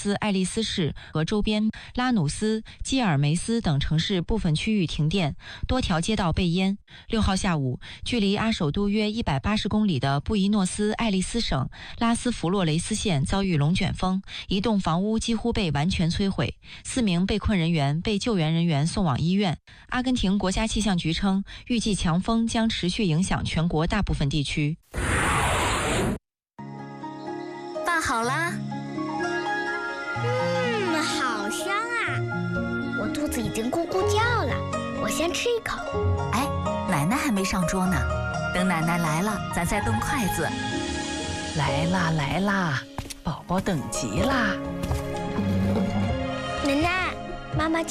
斯艾利斯市和周边拉努斯、基尔梅斯等城市部分区域停电，多条街道被淹。6号下午，距离阿首都约180公里的布宜诺斯艾利斯省拉斯弗洛雷斯县遭遇龙卷风，一栋房屋几乎被完全摧毁，4名被困人员被救援人员送往医院。阿根廷国家气象局称，预计强风将持续影响全国大部分地区。 饭好啦。 好香啊！我肚子已经咕咕叫了，我先吃一口。 哎，奶奶还没上桌呢，等奶奶来了，咱再动筷子。 来啦来啦，宝宝等急啦！ 奶奶，妈妈